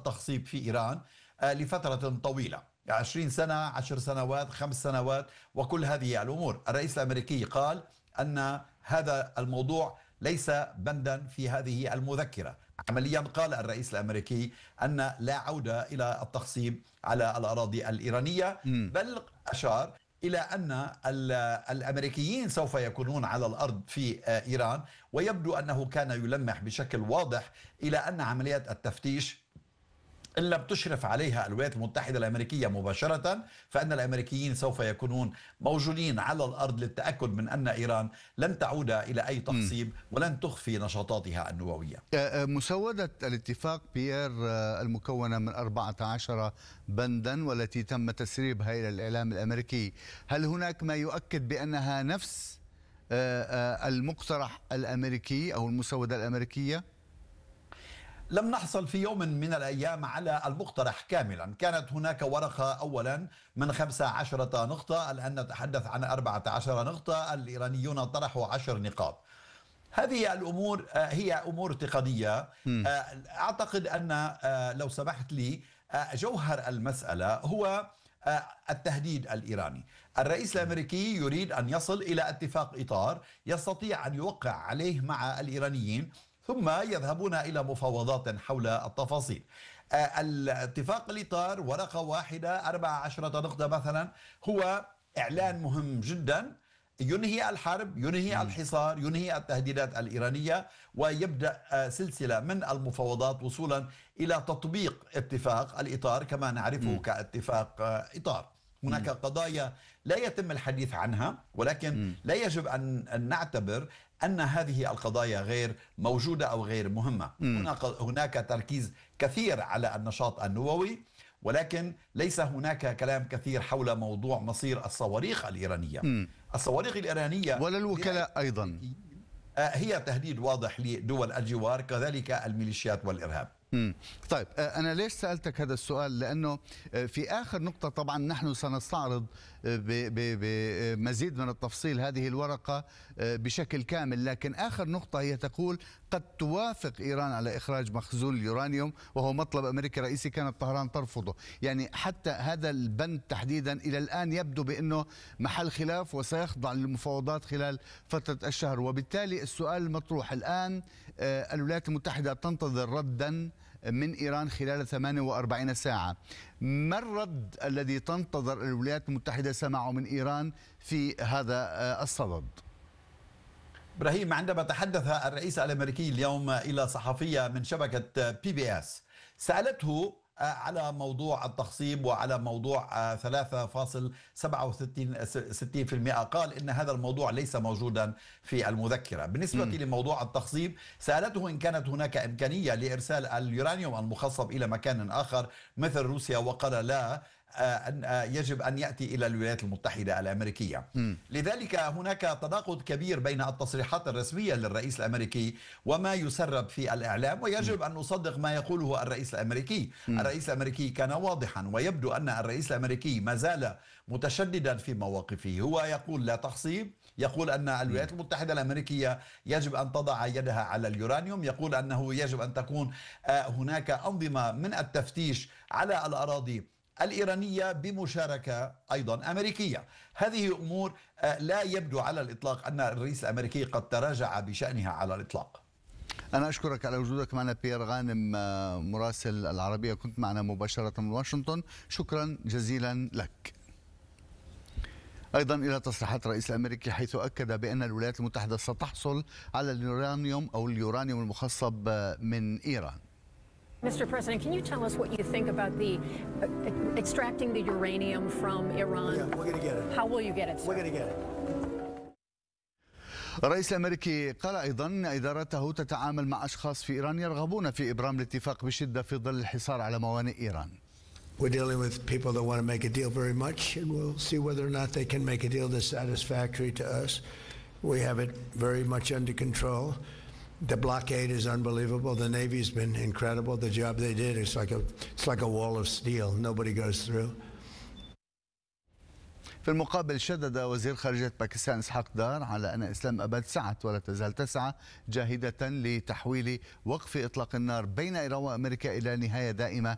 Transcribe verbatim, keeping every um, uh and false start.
التخصيب في إيران لفترة طويلة، عشرين سنة، عشر سنوات، خمس سنوات، وكل هذه الأمور. الرئيس الأمريكي قال أن هذا الموضوع ليس بندا في هذه المذكرة. عمليا قال الرئيس الأمريكي أن لا عودة إلى التخصيب على الأراضي الإيرانية، بل أشار إلى أن الأمريكيين سوف يكونون على الأرض في إيران، ويبدو أنه كان يلمح بشكل واضح إلى أن عمليات التفتيش إن لم تشرف عليها الولايات المتحدة الأمريكية مباشرة، فإن الأمريكيين سوف يكونون موجودين على الأرض للتأكد من أن إيران لن تعود إلى أي تخصيب ولن تخفي نشاطاتها النووية. مسودة الاتفاق بيير المكونة من أربعة عشر بندا والتي تم تسريبها إلى الإعلام الأمريكي، هل هناك ما يؤكد بأنها نفس المقترح الأمريكي أو المسودة الأمريكية؟ لم نحصل في يوم من الأيام على المقترح كاملا. كانت هناك ورقة أولا من خمسة عشرة نقطة، الآن نتحدث عن أربعة عشر نقطة، الإيرانيون طرحوا عشر نقاط. هذه الأمور هي أمور تقنية. أعتقد أن لو سمحت لي جوهر المسألة هو التهديد الإيراني. الرئيس الأمريكي يريد أن يصل إلى اتفاق إطار يستطيع أن يوقع عليه مع الإيرانيين، ثم يذهبون إلى مفاوضات حول التفاصيل. الاتفاق الإطار ورقة واحدة أربع عشرة نقطة مثلا هو إعلان مهم جدا ينهي الحرب، ينهي الحصار، ينهي التهديدات الإيرانية، ويبدأ سلسلة من المفاوضات وصولا إلى تطبيق اتفاق الإطار كما نعرفه م. كاتفاق إطار. هناك قضايا لا يتم الحديث عنها، ولكن لا يجب أن نعتبر أن هذه القضايا غير موجودة أو غير مهمة. هناك هناك تركيز كثير على النشاط النووي، ولكن ليس هناك كلام كثير حول موضوع مصير الصواريخ الإيرانية. م. الصواريخ الإيرانية ولا الوكلاء أيضا هي تهديد واضح لدول الجوار، كذلك الميليشيات والإرهاب. مم. طيب أنا ليش سألتك هذا السؤال؟ لأنه في آخر نقطة طبعا نحن سنستعرض بمزيد من التفصيل هذه الورقة بشكل كامل، لكن آخر نقطة هي تقول قد توافق إيران على إخراج مخزون اليورانيوم، وهو مطلب أمريكي رئيسي كانت طهران ترفضه. يعني حتى هذا البند تحديدا إلى الآن يبدو بأنه محل خلاف وسيخضع للمفاوضات خلال فترة الشهر، وبالتالي السؤال المطروح الآن الولايات المتحدة تنتظر ردا من إيران خلال ثمانية وأربعين ساعة. ما الرد الذي تنتظر الولايات المتحدة سماعه من إيران في هذا الصدد؟ إبراهيم، عندما تحدث الرئيس الأمريكي اليوم إلى صحفية من شبكة بي بي إس سألته على موضوع التخصيب وعلى موضوع ثلاثة فاصلة سبعة وستين بالمئة، قال إن هذا الموضوع ليس موجودا في المذكرة. بالنسبة م. لموضوع التخصيب سألته إن كانت هناك إمكانية لإرسال اليورانيوم المخصب إلى مكان آخر مثل روسيا، وقال لا، أن يجب أن يأتي إلى الولايات المتحدة الأمريكية. م. لذلك هناك تناقض كبير بين التصريحات الرسمية للرئيس الأمريكي وما يسرب في الإعلام، ويجب م. أن نصدق ما يقوله الرئيس الأمريكي. م. الرئيس الأمريكي كان واضحا، ويبدو أن الرئيس الأمريكي ما زال متشددا في مواقفه. هو يقول لا تخصيب، يقول أن الولايات المتحدة الأمريكية يجب أن تضع يدها على اليورانيوم، يقول أنه يجب أن تكون هناك أنظمة من التفتيش على الأراضي الإيرانية بمشاركة أيضا أمريكية. هذه أمور لا يبدو على الإطلاق أن الرئيس الأمريكي قد تراجع بشأنها على الإطلاق. أنا أشكرك على وجودك معنا بيير غانم، مراسل العربية، كنت معنا مباشرة من واشنطن، شكرا جزيلا لك. أيضا إلى تصريحات الرئيس الأمريكي حيث أكد بأن الولايات المتحدة ستحصل على اليورانيوم أو اليورانيوم المخصب من إيران. Mister President, can you tell us what you think about the uh, extracting the uranium from Iran? Yeah, we're going to get it. How will you get it, sir? We're going to get it. الرئيس الأمريكي قال أيضا أن إدارته تتعامل مع أشخاص في إيران يرغبون في إبرام الاتفاق بشدة في ظل الحصار على موانئ إيران. We're dealing with people that want to make a deal very much, and we'll see whether or not they can make a deal that's satisfactory to us. We have it very much under control. The blockade is unbelievable. The Navy's been incredible. The job they did is like a it's like a wall of steel. Nobody goes through. في المقابل شدد وزير خارجية باكستان إسحاق دار على أن إسلام أباد سعت ولا تزال تسعى جاهدة لتحويل وقف إطلاق النار بين إيران وأمريكا إلى نهاية دائمة